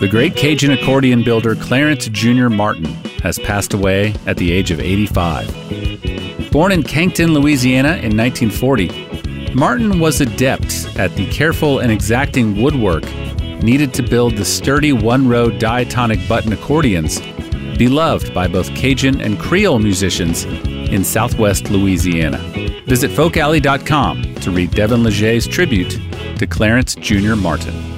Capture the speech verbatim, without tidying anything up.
The great Cajun accordion builder Clarence Junior Martin has passed away at the age of eighty-five. Born in Cancton, Louisiana in nineteen forty, Martin was adept at the careful and exacting woodwork needed to build the sturdy one-row diatonic button accordions beloved by both Cajun and Creole musicians in southwest Louisiana. Visit folk alley dot com to read Devin Legge's tribute to Clarence Junior Martin.